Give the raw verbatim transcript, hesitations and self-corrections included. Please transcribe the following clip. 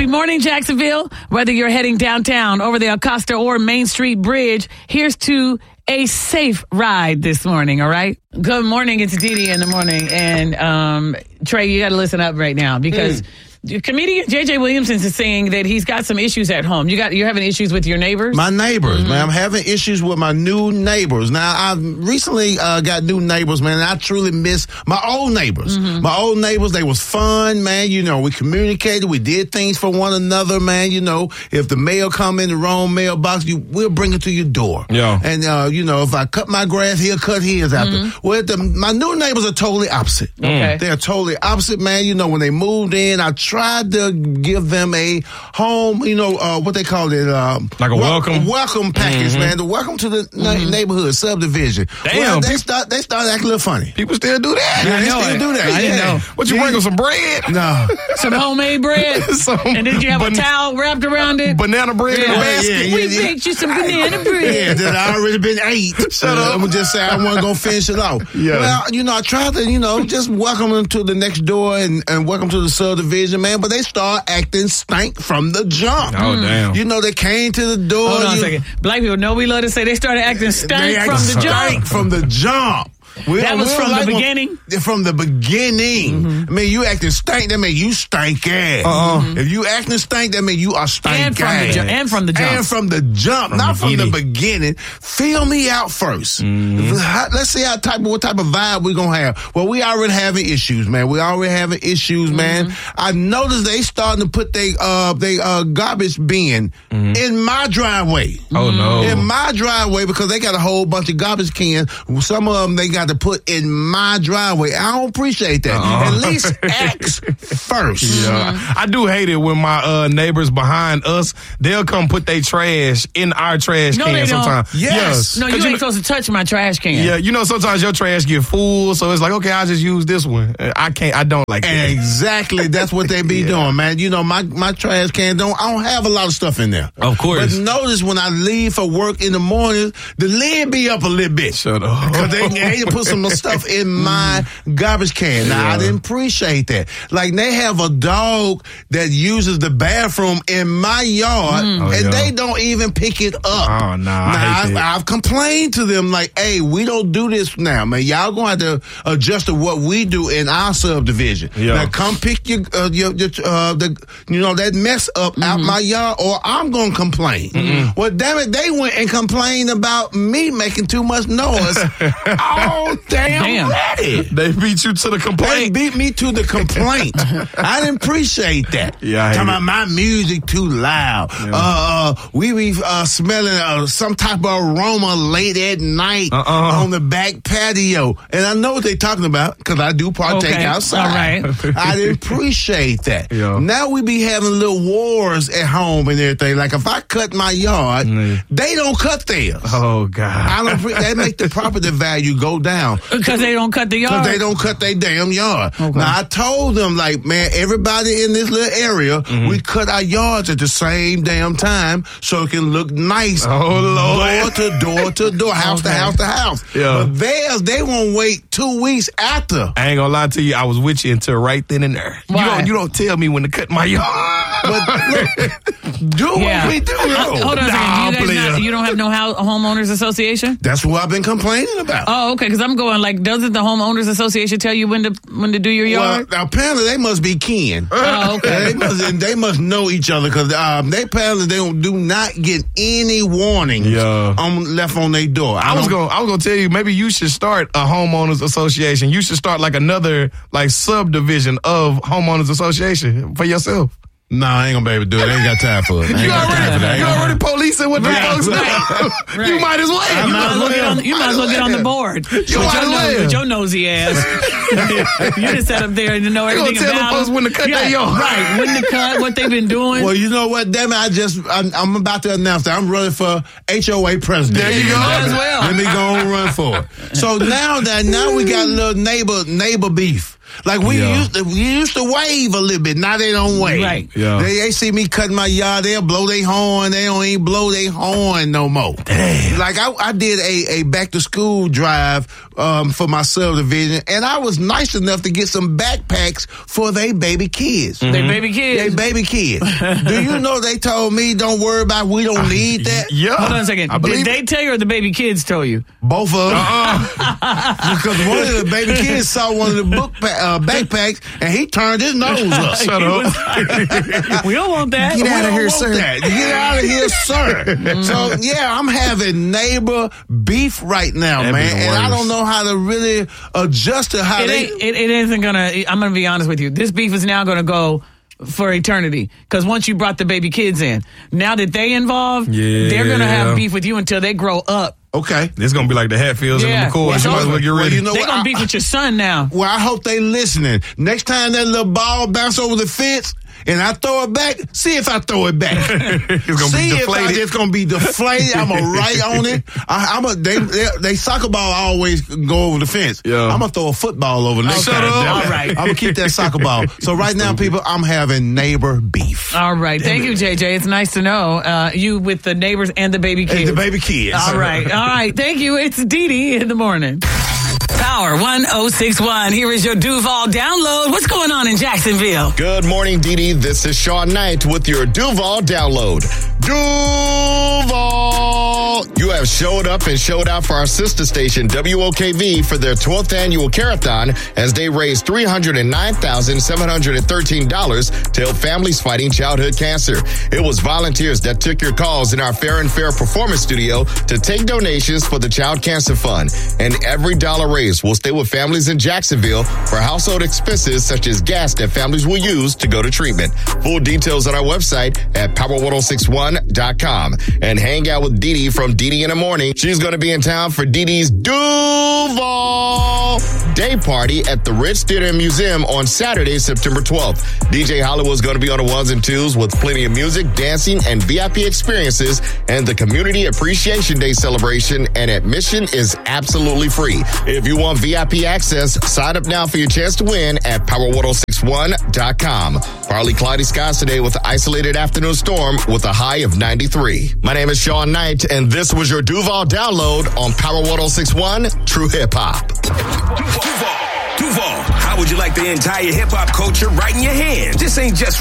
morning, Jacksonville. Whether you're heading downtown, over the Acosta or Main Street Bridge, here's to a safe ride this morning, all right? Good morning. It's Didi in the morning. And, um, Trey, you got to listen up right now because... Mm. Comedian J J Williamson is saying that he's got some issues at home. You got you're having issues with your neighbors? My neighbors, mm-hmm. man. I'm having issues with my new neighbors. Now, I recently uh, got new neighbors, man, and I truly miss my old neighbors. Mm-hmm. My old neighbors, they was fun, man. You know, we communicated. We did things for one another, man. You know, if the mail come in the wrong mailbox, you we'll bring it to your door. Yeah. And, uh, you know, if I cut my grass, he'll cut his after. Mm-hmm. Well, the, my new neighbors are totally opposite. Okay. They're totally opposite, man. You know, when they moved in, I tried to give them a home, you know, uh, what they call it. Um, like a wel- welcome? Welcome package, mm-hmm. man. The welcome to the mm-hmm. na- neighborhood subdivision. Damn. Well, they, people, start, they started acting a little funny. People still do that. Yeah, I they know still it. do that. I yeah. didn't know. What, you yeah. bring them some bread? No. Some homemade bread? some and did you have ban- a towel wrapped around it? Banana bread yeah. in a basket? Yeah, yeah, we yeah. baked you some banana bread. Yeah, that I already been ate. Shut uh, up. I'm going to just say I wasn't going to finish it off. Yeah. Well, you know, I tried to, you know, just welcome them to the next door and, and welcome to the subdivision, man, but they start acting stank from the jump. Oh, damn. You know, they came to the door. Hold on you, a second. Black people know we love to say they started acting stank they from act the stank jump. From the jump. We That was from like the beginning? One, from the beginning. Mm-hmm. I mean, you acting stank, that mean you stank ass. Uh-uh. Mm-hmm. If you acting stank, that mean you are stank and from ass. the ju- And from the jump. And from the jump. From not the from beginning. the beginning. Feel me out first. Mm-hmm. How, let's see how type of, what type of vibe we're going to have. Well, we already having issues, man. We already having issues, mm-hmm. man. I noticed they starting to put their uh, they, uh, garbage bin mm-hmm. in my driveway. Oh, no. In my driveway because they got a whole bunch of garbage cans. Some of them they got to put in my driveway. I don't appreciate that. Uh-uh. At least ask first. Yeah, mm-hmm. I do hate it when my uh, neighbors behind us, they'll come put their trash in our trash no, can they sometimes. Don't. Yes. No, you ain't you know, supposed to touch my trash can. Yeah, you know, sometimes your trash get full, so it's like, okay, I'll just use this one. I can't, I don't like that. Exactly. That's what they be yeah. doing, man. You know, my, my trash can don't, I don't have a lot of stuff in there. Of course. But notice when I leave for work in the morning, the lid be up a little bit. Shut up. Because they, they put some stuff in my garbage can. Now, yeah. I didn't appreciate that. Like, they have a dog that uses the bathroom in my yard, mm. oh, and yeah. they don't even pick it up. Oh, no. Nah, now, I've, I've complained to them, like, hey, we don't do this now, man. Y'all gonna have to adjust to what we do in our subdivision. Yeah. Now, come pick your, uh, your, your uh, the, you know, that mess up mm-hmm. out my yard, or I'm gonna complain. Mm-hmm. Well, damn it, they went and complained about me making too much noise. Oh, damn, damn. ready. They beat you to the complaint. They beat me to the complaint. I didn't appreciate that. Yeah, I Talking about my music too loud. Yeah. Uh, uh, we be uh, smelling uh, some type of aroma late at night uh-uh. on the back patio. And I know what they're talking about because I do partake okay. outside. All right. I didn't appreciate that. Yeah. Now we be having little wars at home and everything. Like if I cut my yard, mm. they don't cut theirs. Oh, God. I don't. They make the property value go down. Because they don't cut the yard? Because they don't cut their damn yard. Okay. Now, I told them, like, man, everybody in this little area, mm-hmm. we cut our yards at the same damn time so it can look nice. Oh, Lord. Door to door to door, house okay. to house to house. Yeah. But theirs, they won't wait two weeks after. I ain't gonna lie to you, I was with you until right then and there. Why? You don't, you don't tell me when to cut my yard. But look, do yeah. what we do. Uh, hold on a nah, second. You, guys not, you don't have no house, homeowners association? That's what I've been complaining about. Oh, okay. Because I'm going like, doesn't the homeowners association tell you when to when to do your yard? Well, apparently they must be kin. Oh, okay. They must they must know each other because um, they apparently they don't, do not get any warning yeah. on, left on their door. I, I was gonna I was gonna tell you maybe you should start a homeowners association. You should start like another like subdivision of homeowners association for yourself. Nah, I ain't gonna be able to do it. I ain't got time for it. I ain't you got already, time for that. You already policing what right, the folks right, do. right. You might as well. You, You might as well get on, you might as well get on the board. You with, might your as well. nose, with your nosy ass. You just sat up there and know everything tell about the folks them. when to cut yeah, their yard. Right, when to cut, what they've been doing. Well, you know what? Damn it, I just, I'm, I'm about to announce that I'm running for H O A president. There you go. Might as well. Let me go and run for it. So now that, now we got a little neighbor, neighbor beef. Like we Yeah. used to, we used to wave a little bit. Now they don't wave. Right. Yeah. They, they see me cutting my yard, they'll blow their horn. They don't even blow their horn no more. Damn. Like I, I did a, a back to school drive um, for my subdivision, and I was nice enough to get some backpacks for they baby kids. They baby kids. They baby kids. Do you know they told me don't worry about we don't need that? Yeah. Hold on a second. I believe Did they tell you or the baby kids told you? Both of them. Uh-uh. Because one of the baby kids saw one of the book pa- uh, backpacks and he turned his nose up. Shut He up. was- we don't want that. Get out of We here, don't sir. want That. Get out of here, sir. So, yeah, I'm having neighbor beef right now, That'd be man. the And I worst. don't know how to really adjust to how It, they... ain't, it, it isn't gonna. I'm gonna be honest with you. This beef is now gonna go for eternity because once you brought the baby kids in, now that they involved, Yeah. they're gonna have beef with you until they grow up. Okay. It's gonna be like the Hatfields Yeah. and the McCoys. It's You might as well over. get Well, ready. you know They're what? gonna I- beef with your son now. Well, I hope they listening. Next time that little ball bounce over the fence and I throw it back, see if I throw it back. It's gonna see be if I, deflated. it's gonna be deflated. I'm gonna write on it. I, I'm a they, they they soccer ball always go over the fence. Yeah. I'm gonna throw a football over next Okay, time. all right. I'm gonna keep that soccer ball. So right now, people, I'm having neighbor beef. All right, thank you, J J. It's nice to know uh, you with the neighbors and the baby kids. And the baby kids. All right, all right. Thank you. It's Dee Dee in the morning. Power one oh six one. Here is your Duval download. What's going on in Jacksonville? Good morning, Dee Dee. This is Sean Knight with your Duval download. Duval! You have showed up and showed out for our sister station, W O K V, for their twelfth annual Carathon as they raised three hundred nine thousand seven hundred thirteen dollars to help families fighting childhood cancer. It was volunteers that took your calls in our Fair and Fair Performance Studio to take donations for the Child Cancer Fund. And every dollar raised will stay with families in Jacksonville for household expenses such as gas that families will use to go to treatment. Full details on our website at power one oh six one dot com. And hang out with Dee Dee from Dee Dee in the Morning. She's going to be in town for Dee Dee's Duval Day Party at the Ritz Theater and Museum on Saturday, September twelfth. D J Hollywood's going to be on the ones and twos with plenty of music, dancing, and V I P experiences and the Community Appreciation Day celebration, and admission is absolutely free. If you want V I P access, sign up now for your chance to win at power one oh six one dot com. Partly cloudy skies today with an isolated afternoon storm with a high of ninety-three. My name is Sean Knight, and this was your Duval download on Power one oh six one True Hip Hop. Duval, Duval, how would you like the entire hip hop culture right in your hands? This ain't just